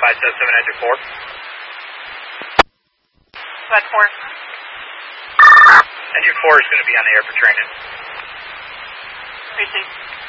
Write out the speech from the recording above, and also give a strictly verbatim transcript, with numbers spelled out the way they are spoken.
five seven seven, engine four. Flight four. Engine four is going to be on the air for training. Received.